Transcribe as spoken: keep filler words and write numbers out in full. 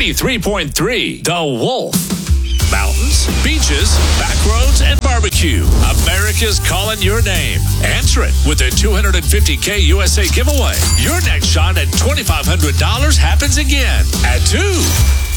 ninety-three point three The Wolf. Mountains, beaches, back roads, and barbecue. America's calling your name. Answer it with the two hundred fifty K U S A giveaway. Your next shot at twenty-five hundred dollars happens again at two.